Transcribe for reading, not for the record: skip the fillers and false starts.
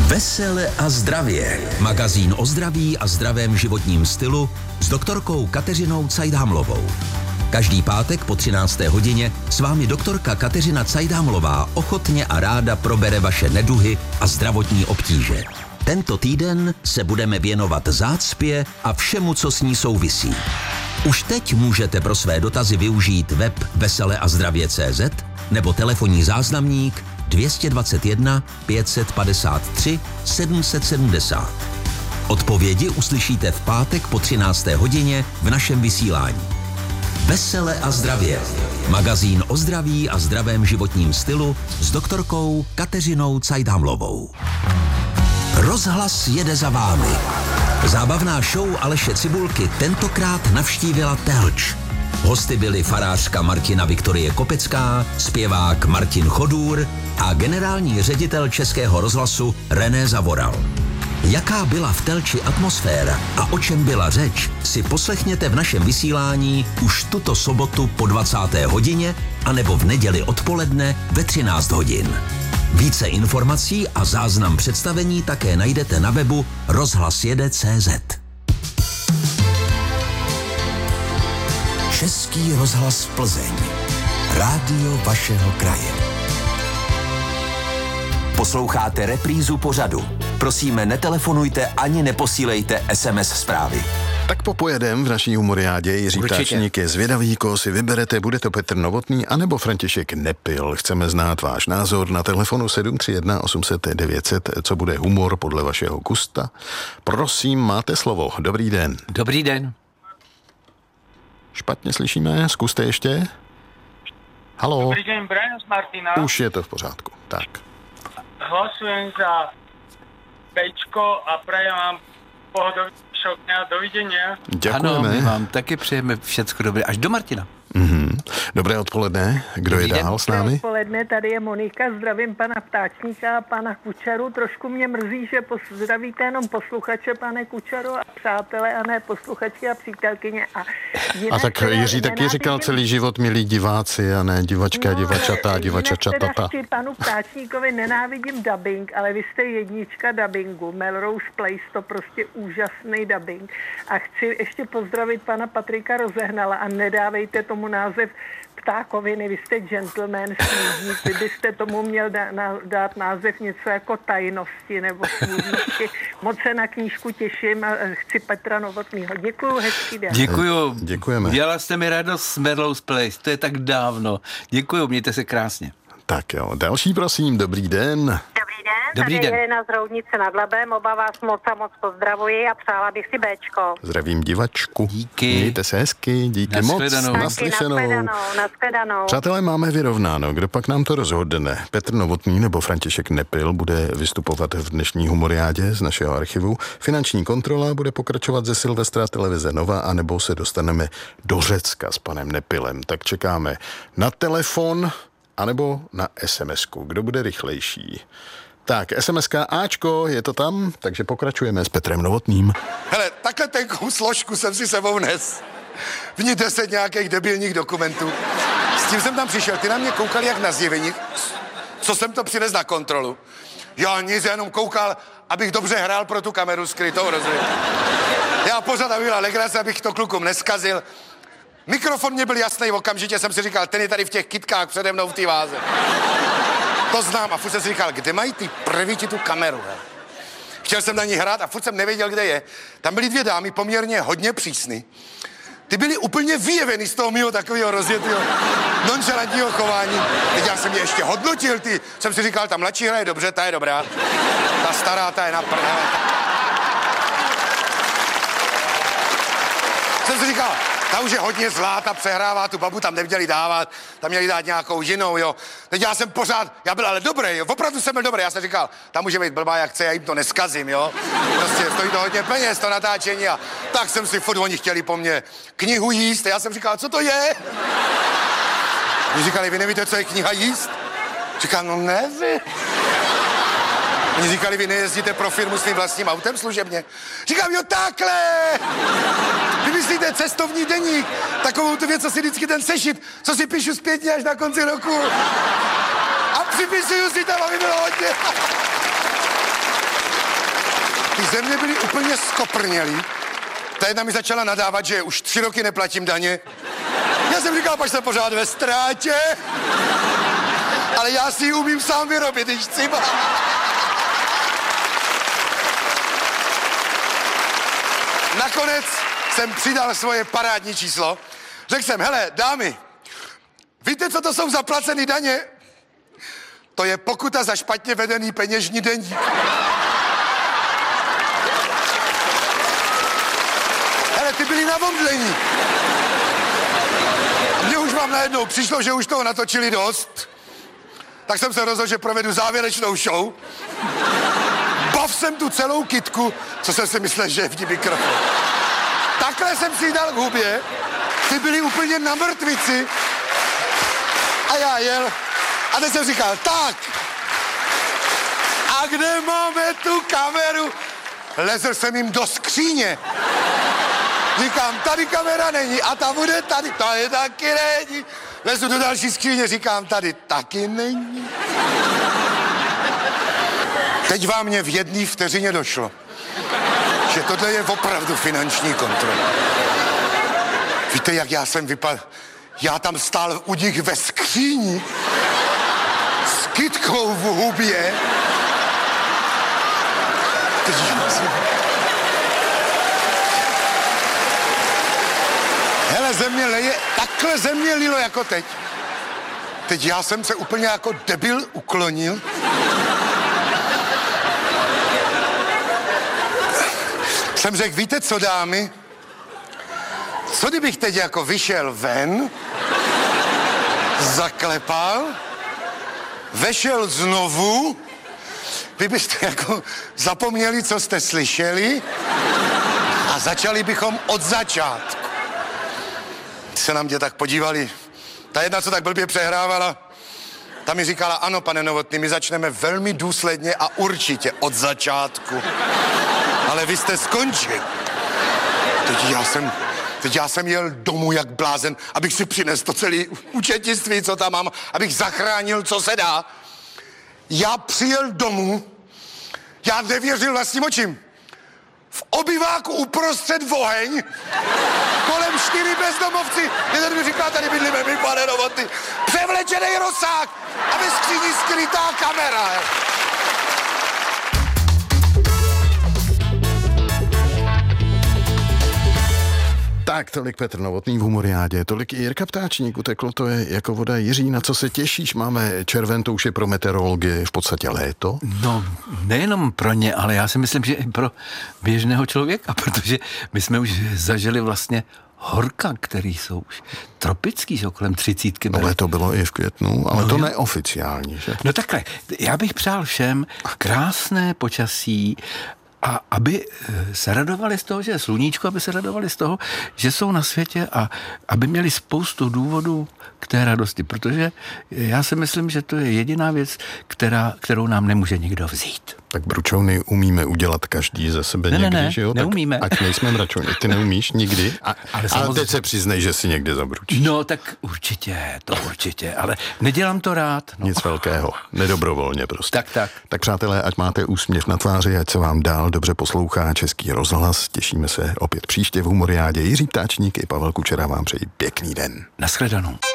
Vesele a zdravě. Magazín o zdraví a zdravém životním stylu s doktorkou Kateřinou Cajdhamlovou. Každý pátek po 13. hodině s vámi doktorka Kateřina Cajdhamlová ochotně a ráda probere vaše neduhy a zdravotní obtíže. Tento týden se budeme věnovat zácpě a všemu, co s ní souvisí. Už teď můžete pro své dotazy využít web veseleazdravě.cz nebo telefonní záznamník 221 553 770. Odpovědi uslyšíte v pátek po 13. hodině v našem vysílání. Vesele a zdravě. Magazín o zdraví a zdravém životním stylu s doktorkou Kateřinou Cajdhamlovou. Rozhlas jede za vámi. Zábavná show Aleše Cibulky tentokrát navštívila Telč. Hosty byli farářka Martina Viktorie Kopecká, zpěvák Martin Chodůr a generální ředitel Českého rozhlasu René Zavoral. Jaká byla v Telči atmosféra a o čem byla řeč, si poslechněte v našem vysílání už tuto sobotu po 20. hodině anebo v neděli odpoledne ve 13 hodin. Více informací a záznam představení také najdete na webu rozhlasjede.cz. Český rozhlas Plzeň. Rádio vašeho kraje. Posloucháte reprízu pořadu. Prosíme, netelefonujte ani neposílejte SMS zprávy. Tak popojedem v naší humoriádě. Jiří Ptáčník je zvědavý, koho si vyberete, bude to Petr Novotný anebo František Nepil. Chceme znát váš názor na telefonu 731 800 900, co bude humor podle vašeho gusta. Prosím, máte slovo. Dobrý den. Dobrý den. Špatně slyšíme, zkuste ještě. Haló. Dobrý den, Brian z Martina. Už je to v pořádku, tak. Hlasujem za Bčko a prajem vám pohodový dňa. Doviděně. Děkujeme. Ano, my vám taky přejeme všecko dobré. Až do Martina. Dobré odpoledne. Kdo je dál s námi? Odpoledne, tady je Monika, zdravím pana Ptáčníka a pana Kučaru. Trošku mě mrzí, že zdravíte jenom posluchače, pane Kučaro, a přátelé, a ne posluchačky a přítelkyně. A tak Jiří taky říkal celý život, milí diváci, a ne divačka, divačata, divačačatata. Panu Ptáčníkovi nenávidím dubbing, ale vy jste jednička dubbingu. Melrose Place, to prostě úžasný dubbing. A chci ještě pozdravit pana Patrika Rozehnala a nedávejte tomu název ptákoviny, vy jste gentleman, snížník, vy byste tomu měl dát název něco jako tajnosti nebo smůžnosti. Moc se na knížku těším a chci Petra Novotnýho. Děkuju, hezký den. Děkuju. Děkujeme. Dělala jste mi radost s Melrose Place, to je tak dávno. Děkuju, mějte se krásně. Tak jo, další prosím, dobrý den. Dobrý Tady den. je Jelena z Roudnice nad Labem, oba vás moc pozdravuji a přála bych si Bčko. Zdravím divačku. Díky. Mějte se hezky, díky Nashledanou. moc. Nashledanou. Přátelé, máme vyrovnáno. Kdo pak nám to rozhodne? Petr Novotný nebo František Nepil bude vystupovat v dnešní humoriádě z našeho archivu. Finanční kontrola bude pokračovat ze Silvestra televize Nova, anebo se dostaneme do Řecka s panem Nepilem. Tak čekáme na telefon anebo na SMS-ku. Kdo bude rychlejší? Tak, SMS-ka Ačko, je to tam, takže pokračujeme s Petrem Novotným. Hele, takhle tenkou složku jsem si sebou nes. V ní 10 nějakých debilních dokumentů. S tím jsem tam přišel, ty na mě koukali jak na zjevení. Co jsem to přines na kontrolu? Já nic, jenom koukal, abych dobře hrál pro tu kameru skrytou, rozumím. Já pořád, aby byla legrace, abych to klukům neskazil. Mikrofon mě byl jasný, okamžitě jsem si říkal, ten je tady v těch kytkách přede mnou v té váze. To znám a furt jsem si říkal, kde mají ty prvíti tu kameru, he? Chtěl jsem na ní hrát a furt jsem nevěděl, kde je. Tam byly 2 dámy poměrně hodně přísný. Ty byly úplně vyjevený z toho mýho takového rozjetého nonchalantního chování. Teď já jsem je ještě hodnotil, ty. Jsem si říkal, ta mladší hra je dobře, ta je dobrá. Ta stará, ta je na prdele. Jsem si říkal, ta už je hodně zlá, ta přehrává, tu babu tam neměli dávat, tam měli dát nějakou jinou, jo. Teď já jsem pořád, já byl ale dobrý, jo, opravdu jsem byl dobrý, já jsem říkal, ta může být blbá jak chce, já jim to neskazím, jo. Prostě stojí to hodně peněz, to natáčení a tak jsem si furt, oni chtěli po mně knihu jíst a já jsem říkal, co to je? Oni říkali, vy nevíte, co je kniha jíst? Říkal, no nevím. Oni říkali, vy nejezdíte pro firmu svým vlastním autem služebně? Říkám, jo, takhle! Vymyslíte cestovní deník, takovou tu věc, co si vždycky ten sešit, co si píšu zpětně až na konci roku. A připisuju si tam, aby bylo hodně. ze mě byli úplně skoprnělí. Ta jedna mi začala nadávat, že už 3 roky neplatím daně. Já jsem říkal, pač jsem pořád ve ztrátě. Ale já si ji umím sám vyrobit, když chci. Nakonec jsem přidal svoje parádní číslo. Řekl jsem, hele, dámy, víte, co to jsou zaplacený daně? To je pokuta za špatně vedený peněžní deník. Hele, ty byli na omdlení. Mně už vám najednou přišlo, že už toho natočili dost. Tak jsem se rozhodl, že provedu závěrečnou show. Bav jsem tu celou kytku, co jsem si myslel, že je v ní mikrofon. Takhle jsem si dal k hubě, ty byli úplně na mrtvici a já jel. A teď jsem říkal, tak, a kde máme tu kameru? Lezl jsem jim do skříně. Říkám, tady kamera není a ta bude tady, tady taky není. Lezu do další skříně, říkám, tady taky není. Teď vám mě v 1 vteřině došlo, že tohle je opravdu finanční kontrola. Víte, jak já jsem vypadal? Já tam stál u nich ve skříni s kytkou v hubě. Teď hele, země leje, takhle země lilo jako teď. Teď já jsem se úplně jako debil uklonil. Jsem řekl, víte co, dámy? Co kdybych teď jako vyšel ven, zaklepal, vešel znovu, vy byste jako zapomněli, co jste slyšeli a začali bychom od začátku. Se na mě tak podívali. Ta jedna, co tak blbě přehrávala, ta mi říkala, ano, pane Novotný, my začneme velmi důsledně a určitě od začátku. Ale vy jste skončil. Teď já jsem jel domů jak blázen, abych si přinesl to celé účetnictví, co tam mám, abych zachránil, co se dá. Já přijel domů, já nevěřil vlastním očím. V obyváku uprostřed oheň, kolem 4 bezdomovci, jeden mi říká, tady bydlíme my, pane Novotný, převlečený rozsah a ve skříni skrytá kamera. Tak, tolik Petr Novotný v Humoriádě, tolik i Jirka Ptáčník, uteklo to je jako voda. Jiří, na co se těšíš? Máme červen, to už je pro meteorology v podstatě léto. No, nejenom pro ně, ale já si myslím, že i pro běžného člověka, protože my jsme už zažili vlastně horka, který jsou už tropický, jsou kolem 30. No, to bylo i v květnu, ale no, to neoficiální, že? No takhle, já bych přál všem krásné počasí, a aby se radovali z toho, že je sluníčko, aby se radovali z toho, že jsou na světě a aby měli spoustu důvodů k té radosti, protože já si myslím, že to je jediná věc, kterou nám nemůže nikdo vzít. Tak bručovny umíme udělat každý ze sebe někdy, že jo? Neumíme. Tak ať nejsme mračovny. Ty neumíš nikdy? Ale teď se přiznej, že si někdy zabručíš. No tak určitě, ale nedělám to rád. No. Nic velkého, nedobrovolně prostě. Tak. Tak přátelé, ať máte úsměv na tváři, ať se vám dál dobře poslouchá Český rozhlas. Těšíme se opět příště v Humoriádě. Jiří Ptáčník i Pavel Kučera vám přejí pěkný den. Nashledanou.